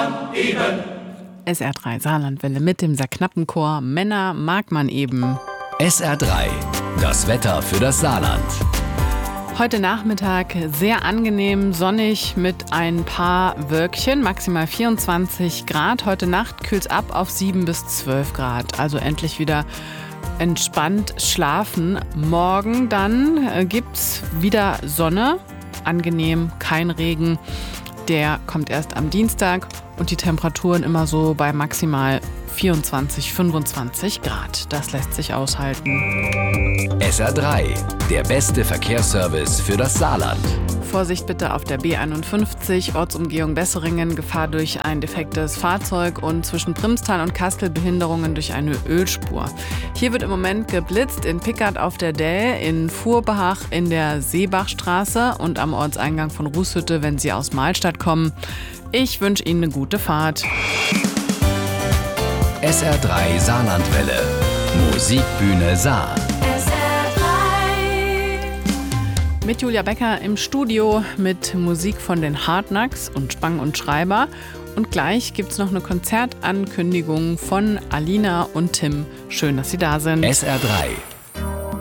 man eben. SR3 Saarlandwelle mit dem sehr knappen Chor Männer mag man eben. SR3, das Wetter für das Saarland. Heute Nachmittag sehr angenehm, sonnig mit ein paar Wölkchen, maximal 24 Grad. Heute Nacht kühlt es ab auf 7 bis 12 Grad, also endlich wieder entspannt schlafen. Morgen dann gibt's wieder Sonne, angenehm, kein Regen. Der kommt erst am Dienstag und die Temperaturen immer so bei maximal 24, 25 Grad. Das lässt sich aushalten. SR3, der beste Verkehrsservice für das Saarland. Vorsicht bitte auf der B51, Ortsumgehung Besseringen, Gefahr durch ein defektes Fahrzeug und zwischen Primstal und Kastel Behinderungen durch eine Ölspur. Hier wird im Moment geblitzt in Pickert auf der Dell, in Furbach in der Seebachstraße und am Ortseingang von Rußhütte, wenn Sie aus Mahlstadt kommen. Ich wünsche Ihnen eine gute Fahrt. SR3 Saarlandwelle. Musikbühne Saar. Mit Julia Becker im Studio mit Musik von den Hardknacks und Spang und Schreiber. Und gleich gibt es noch eine Konzertankündigung von Alina und Tim. Schön, dass Sie da sind. SR3,